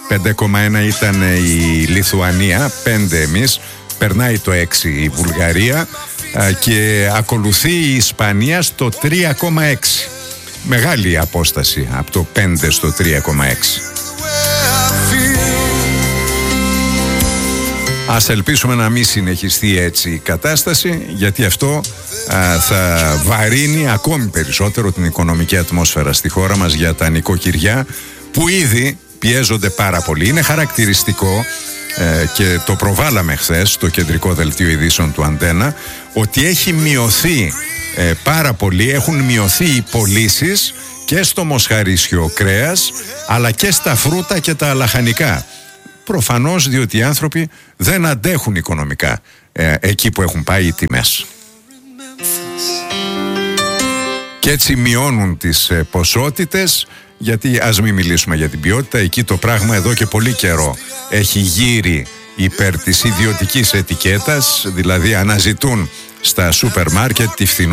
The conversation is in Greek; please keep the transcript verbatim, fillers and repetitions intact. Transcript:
πέντε κόμμα ένα ήταν η Λιθουανία, πέντε εμείς, περνάει το έξι η Βουλγαρία και ακολουθεί η Ισπανία στο τρία κόμμα έξι. Μεγάλη απόσταση από το πέντε στο τρία κόμμα έξι. Ας ελπίσουμε να μην συνεχιστεί έτσι η κατάσταση, γιατί αυτό α, θα βαρύνει ακόμη περισσότερο την οικονομική ατμόσφαιρα στη χώρα μας για τα νοικοκυριά που ήδη πιέζονται πάρα πολύ. Είναι χαρακτηριστικό ε, και το προβάλαμε χθες στο κεντρικό δελτίο ειδήσεων του Αντένα ότι έχει μειωθεί ε, πάρα πολύ, έχουν μειωθεί οι πωλήσεις και στο μοσχαρίσιο κρέας αλλά και στα φρούτα και τα λαχανικά. Προφανώς διότι οι άνθρωποι δεν αντέχουν οικονομικά ε, εκεί που έχουν πάει οι τιμές. Και έτσι μειώνουν τις ε, ποσότητες, γιατί ας μην μιλήσουμε για την ποιότητα, εκεί το πράγμα εδώ και πολύ καιρό έχει γύρει υπέρ της ιδιωτικής ετικέτας, δηλαδή αναζητούν στα σούπερ μάρκετ τη φθηνότερη